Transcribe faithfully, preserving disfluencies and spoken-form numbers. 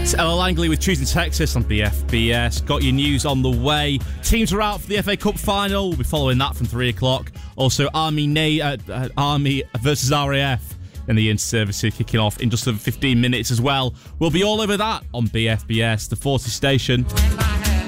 Ella Langley with Choosing Texas on B F B S. Got your news on the way. Teams are out for the F A Cup final. We'll be following that from three o'clock. Also, Army Na- uh, uh, Army versus R A F in the inter-service kicking off in just over fifteen minutes as well. We'll be all over that on B F B S, the forty station.